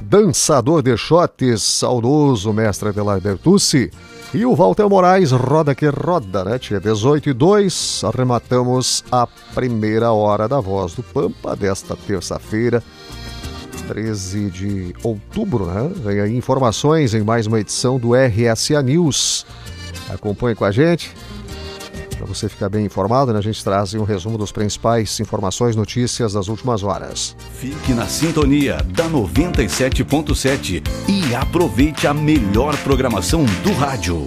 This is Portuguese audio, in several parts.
dançador de shotes, saudoso mestre Adelar Bertucci. E o Walter Moraes, roda que roda, né? Tia 18:02, arrematamos a primeira hora da Voz do Pampa desta terça-feira, 13 de outubro, né? Vem aí informações em mais uma edição do RSA News. Acompanhe com a gente, para você ficar bem informado, né? A gente traz um resumo das principais informações, notícias das últimas horas. Fique na sintonia da 97.7 e aproveite a melhor programação do rádio.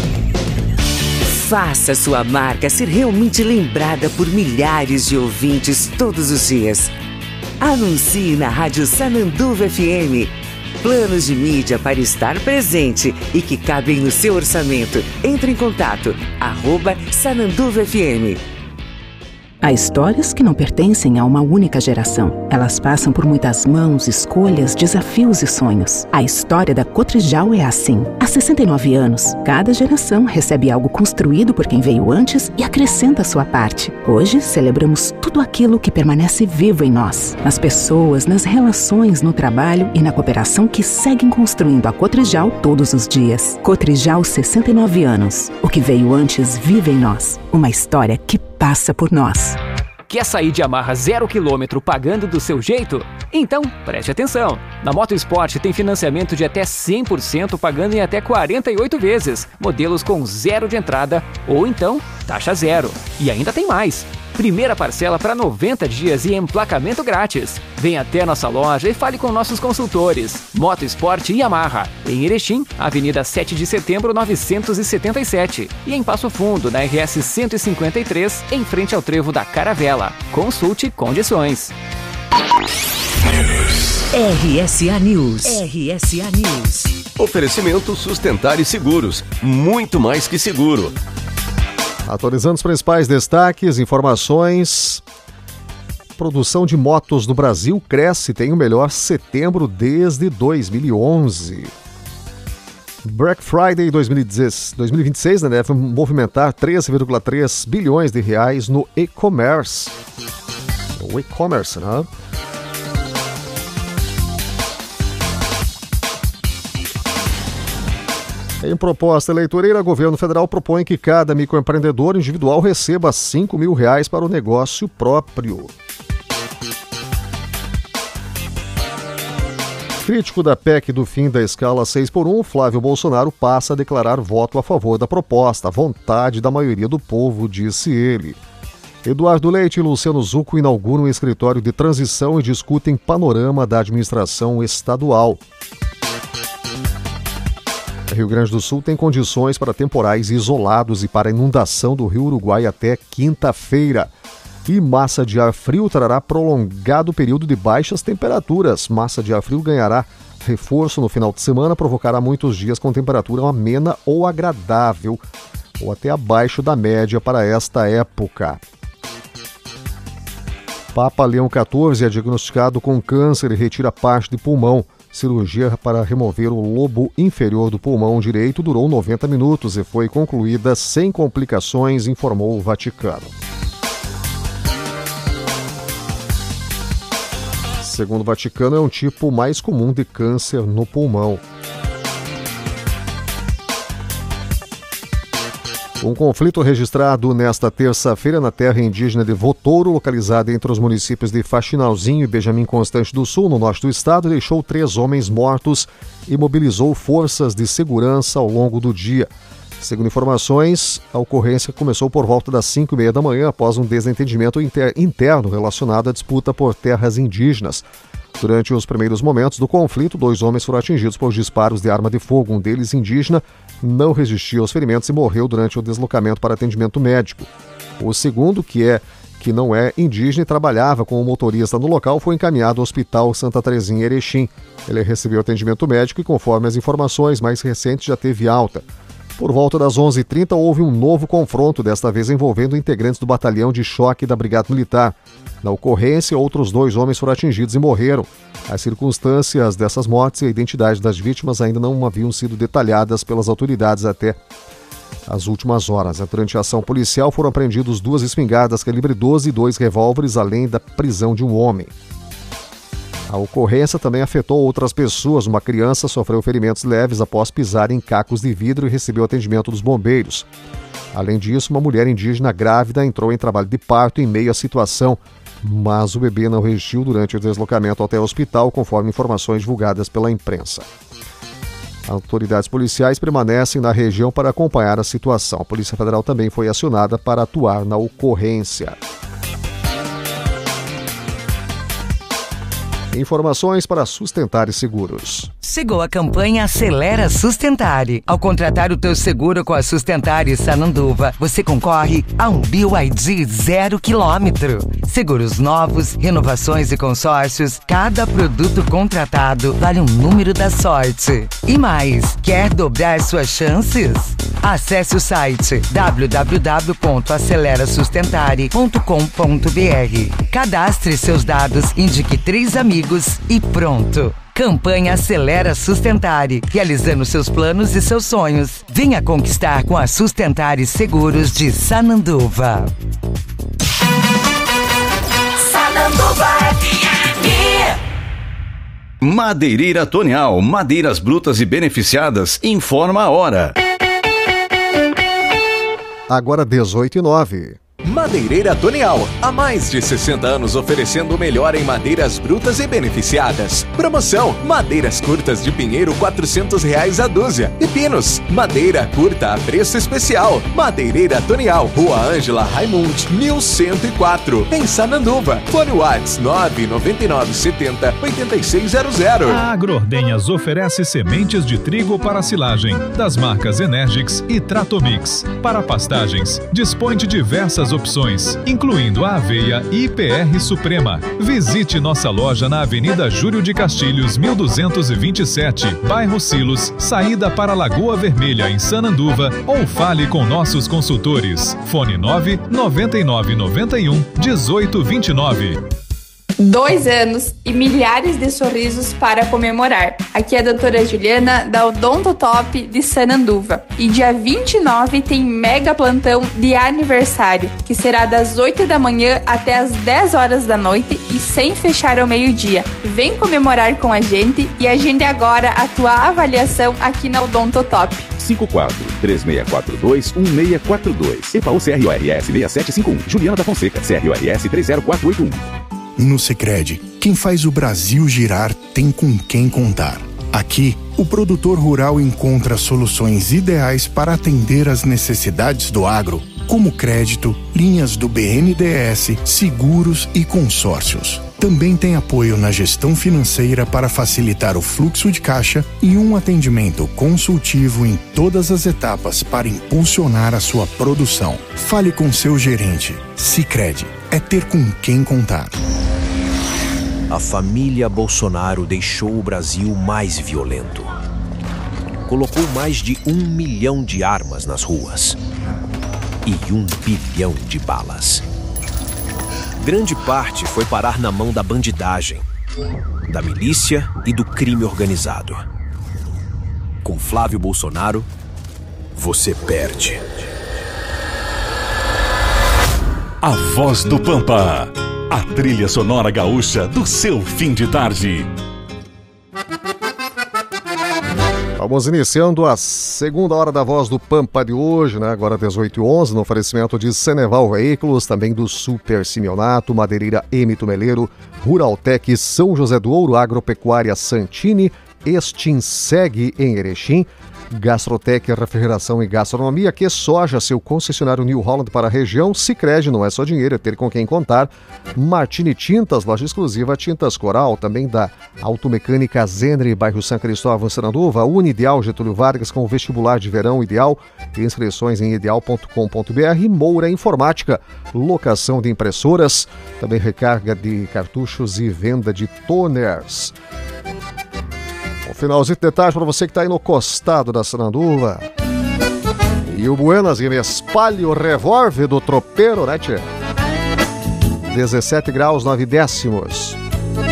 Faça sua marca ser realmente lembrada por milhares de ouvintes todos os dias. Anuncie na Rádio Sananduva FM. Planos de mídia para estar presente e que cabem no seu orçamento. Entre em contato, @SananduvaFM. Há histórias que não pertencem a uma única geração. Elas passam por muitas mãos, escolhas, desafios e sonhos. A história da Cotrijal é assim. Há 69 anos, cada geração recebe algo construído por quem veio antes e acrescenta a sua parte. Hoje, celebramos tudo aquilo que permanece vivo em nós. Nas pessoas, nas relações, no trabalho e na cooperação que seguem construindo a Cotrijal todos os dias. Cotrijal, 69 anos. O que veio antes vive em nós. Uma história que passa por nós. Quer sair de Yamaha 0 km pagando do seu jeito? Então, preste atenção. Na Moto Sport tem financiamento de até 100% pagando em até 48 vezes. Modelos com zero de entrada ou então taxa zero. E ainda tem mais. Primeira parcela para 90 dias e emplacamento grátis. Venha até nossa loja e fale com nossos consultores. Moto Sport Yamaha. Em Erechim, Avenida 7 de Setembro 977. E em Passo Fundo, na RS 153, em frente ao trevo da Caravela. Consulte condições. RSA News. RSA News. Oferecimento Sustentar e Seguros. Muito mais que seguro. Atualizando os principais destaques, informações. Produção de motos no Brasil cresce, tem o melhor setembro desde 2011. Black Friday 2026, né, deve movimentar 13,3 bilhões de reais no e-commerce. O e-commerce, né? Em proposta eleitoreira, o governo federal propõe que cada microempreendedor individual receba R$5 mil para o negócio próprio. Crítico da PEC do fim da escala 6x1, Flávio Bolsonaro passa a declarar voto a favor da proposta, vontade da maioria do povo, disse ele. Eduardo Leite e Luciano Zucco inauguram um escritório de transição e discutem panorama da administração estadual. Rio Grande do Sul tem condições para temporais isolados e para inundação do Rio Uruguai até quinta-feira. E massa de ar frio trará prolongado período de baixas temperaturas. Massa de ar frio ganhará reforço no final de semana, provocará muitos dias com temperatura amena ou agradável, ou até abaixo da média para esta época. Papa Leão XIV é diagnosticado com câncer e retira parte de pulmão. Cirurgia para remover o lobo inferior do pulmão direito durou 90 minutos e foi concluída sem complicações, informou o Vaticano. Segundo o Vaticano, é um tipo mais comum de câncer no pulmão. Um conflito registrado nesta terça-feira na terra indígena de Votouro, localizada entre os municípios de Faxinalzinho e Benjamin Constant do Sul, no norte do estado, deixou 3 homens mortos e mobilizou forças de segurança ao longo do dia. Segundo informações, a ocorrência começou por volta das 5h30 da manhã, após um desentendimento interno relacionado à disputa por terras indígenas. Durante os primeiros momentos do conflito, 2 homens foram atingidos por disparos de arma de fogo. Um deles, indígena, não resistiu aos ferimentos e morreu durante o deslocamento para atendimento médico. O segundo, que não é indígena e trabalhava como motorista no local, foi encaminhado ao Hospital Santa Terezinha, Erechim. Ele recebeu atendimento médico e, conforme as informações mais recentes, já teve alta. Por volta das 11h30, houve um novo confronto, desta vez envolvendo integrantes do batalhão de choque da Brigada Militar. Na ocorrência, outros 2 homens foram atingidos e morreram. As circunstâncias dessas mortes e a identidade das vítimas ainda não haviam sido detalhadas pelas autoridades até as últimas horas. Durante a ação policial foram apreendidos 2 espingardas calibre 12 e 2 revólveres, além da prisão de um homem. A ocorrência também afetou outras pessoas. Uma criança sofreu ferimentos leves após pisar em cacos de vidro e recebeu atendimento dos bombeiros. Além disso, uma mulher indígena grávida entrou em trabalho de parto em meio à situação, mas o bebê não resistiu durante o deslocamento até o hospital, conforme informações divulgadas pela imprensa. Autoridades policiais permanecem na região para acompanhar a situação. A Polícia Federal também foi acionada para atuar na ocorrência. Informações para Sustentare Seguros. Chegou a campanha Acelera Sustentare. Ao contratar o teu seguro com a Sustentare Sananduva, você concorre a um BYD 0 km. Seguros novos, renovações e consórcios, cada produto contratado vale um número da sorte. E mais, quer dobrar suas chances? Acesse o site www.acelerasustentare.com.br. Cadastre seus dados, indique 3 amigos e pronto. Campanha Acelera Sustentare, realizando seus planos e seus sonhos. Venha conquistar com a Sustentare Seguros de Sananduva. Sananduva FM. Madeireira Tonial, madeiras brutas e beneficiadas, informa a hora. Agora 18h09. Madeireira Tonial, há mais de 60 anos oferecendo o melhor em madeiras brutas e beneficiadas. Promoção: madeiras curtas de pinheiro R$400 a dúzia. E pinos, madeira curta a preço especial. Madeireira Tonial, Rua Ângela Raimundi, 1104, em Sananduva. Fone Whats 99970-8600. A Agroordenhas oferece sementes de trigo para silagem, das marcas Energix e Tratomix. Para pastagens, dispõe de diversas opções, incluindo a aveia IPR Suprema. Visite nossa loja na Avenida Júlio de Castilhos, 1227, bairro Silos, saída para Lagoa Vermelha, em Sananduva, ou fale com nossos consultores. Fone 99991-1829. 2 anos e milhares de sorrisos para comemorar. Aqui é a doutora Juliana, da Odontotop de Sananduva. E dia 29 tem mega plantão de aniversário, que será das 8 da manhã até as 10 horas da noite e sem fechar ao meio-dia. Vem comemorar com a gente e agende agora a tua avaliação aqui na Odontotop. 54-3642-1642. EPAU CRORS 6751. Juliana da Fonseca, CRORS 30481. No Sicredi, quem faz o Brasil girar tem com quem contar. Aqui, o produtor rural encontra soluções ideais para atender às necessidades do agro, como crédito, linhas do BNDES, seguros e consórcios. Também tem apoio na gestão financeira para facilitar o fluxo de caixa e um atendimento consultivo em todas as etapas para impulsionar a sua produção. Fale com seu gerente. Sicredi é ter com quem contar. A família Bolsonaro deixou o Brasil mais violento. Colocou mais de 1 milhão de armas nas ruas e 1 bilhão de balas. Grande parte foi parar na mão da bandidagem, da milícia e do crime organizado. Com Flávio Bolsonaro, você perde. A Voz do Pampa, a trilha sonora gaúcha do seu fim de tarde. Vamos iniciando a segunda hora da Voz do Pampa de hoje, né? Agora 18h11, no oferecimento de Ceneval Veículos, também do Super Simeonato, Madeireira M. Tumeleiro, Ruraltec São José do Ouro, Agropecuária Santini, Extinseg em Erechim, Gastrotec, Refrigeração e Gastronomia, que soja, seu concessionário New Holland para a região. Sicredi, não é só dinheiro, é ter com quem contar. Martini Tintas, loja exclusiva Tintas Coral, também da Automecânica Zenre, bairro São Cristóvão, Sananduva, Unideal Getúlio Vargas com vestibular de verão ideal, inscrições em ideal.com.br, Moura Informática, locação de impressoras, também recarga de cartuchos e venda de toners. Finalzinho de detalhe para você que está aí no costado da Sananduva. E o Buenas e me espalhe o revólver do tropeiro, né, tchê? 17 graus 9 décimos.